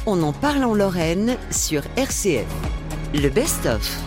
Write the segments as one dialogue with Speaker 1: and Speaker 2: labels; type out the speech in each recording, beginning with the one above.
Speaker 1: On en parle en Lorraine sur RCF. Le best-of.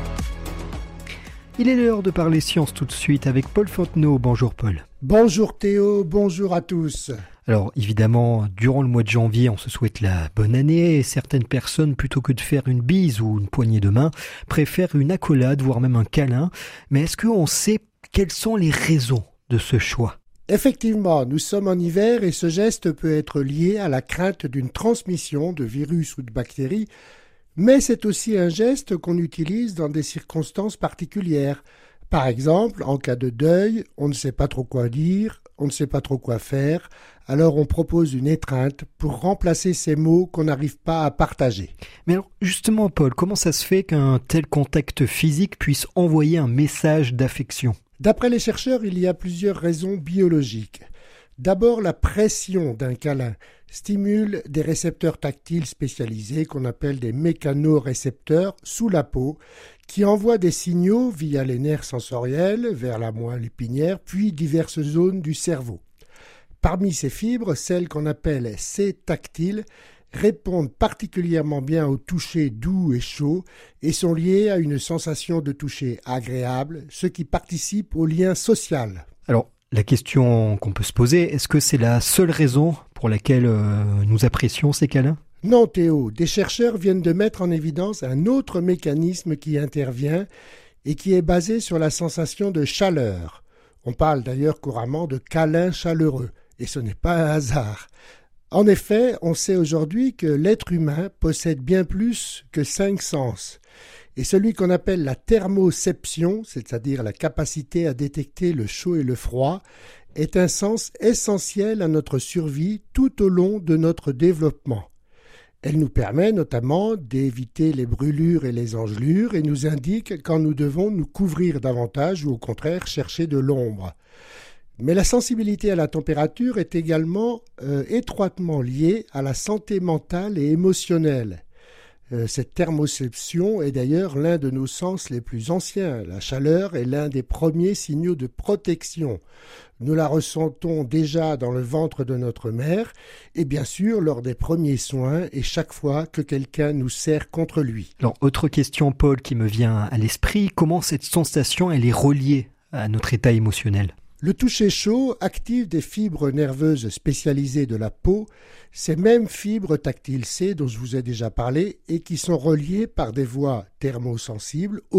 Speaker 2: Il est l'heure de parler science tout de suite avec Paul Fontenot. Bonjour Paul.
Speaker 3: Bonjour Théo, bonjour à tous.
Speaker 2: Alors évidemment, durant le mois de janvier, on se souhaite la bonne année et certaines personnes, plutôt que de faire une bise ou une poignée de main, préfèrent une accolade, voire même un câlin. Mais est-ce qu'on sait quelles sont les raisons de ce choix ?
Speaker 3: Effectivement, nous sommes en hiver et ce geste peut être lié à la crainte d'une transmission de virus ou de bactéries, mais c'est aussi un geste qu'on utilise dans des circonstances particulières. Par exemple, en cas de deuil, on ne sait pas trop quoi dire, on ne sait pas trop quoi faire, alors on propose une étreinte pour remplacer ces mots qu'on n'arrive pas à partager.
Speaker 2: Mais alors justement Paul, comment ça se fait qu'un tel contact physique puisse envoyer un message d'affection ?
Speaker 3: D'après les chercheurs, il y a plusieurs raisons biologiques. D'abord, la pression d'un câlin stimule des récepteurs tactiles spécialisés qu'on appelle des mécanorécepteurs sous la peau qui envoient des signaux via les nerfs sensoriels vers la moelle épinière puis diverses zones du cerveau. Parmi ces fibres, celles qu'on appelle C-tactiles répondent particulièrement bien au toucher doux et chaud et sont liées à une sensation de toucher agréable, ce qui participe au lien social.
Speaker 2: Alors, la question qu'on peut se poser, est-ce que c'est la seule raison pour laquelle nous apprécions ces câlins ?
Speaker 3: Non Théo, des chercheurs viennent de mettre en évidence un autre mécanisme qui intervient et qui est basé sur la sensation de chaleur. On parle d'ailleurs couramment de câlin chaleureux, et ce n'est pas un hasard. En effet, on sait aujourd'hui que l'être humain possède bien plus que 5 sens. Et celui qu'on appelle la thermoception, c'est-à-dire la capacité à détecter le chaud et le froid, est un sens essentiel à notre survie tout au long de notre développement. Elle nous permet notamment d'éviter les brûlures et les engelures et nous indique quand nous devons nous couvrir davantage ou au contraire chercher de l'ombre. Mais la sensibilité à la température est également étroitement liée à la santé mentale et émotionnelle. Cette thermoception est d'ailleurs l'un de nos sens les plus anciens. La chaleur est l'un des premiers signaux de protection. Nous la ressentons déjà dans le ventre de notre mère et bien sûr lors des premiers soins et chaque fois que quelqu'un nous serre contre lui.
Speaker 2: Alors, autre question Paul qui me vient à l'esprit, comment cette sensation elle est reliée à notre état émotionnel ?
Speaker 3: Le toucher chaud active des fibres nerveuses spécialisées de la peau, ces mêmes fibres tactiles C dont je vous ai déjà parlé et qui sont reliées par des voies thermosensibles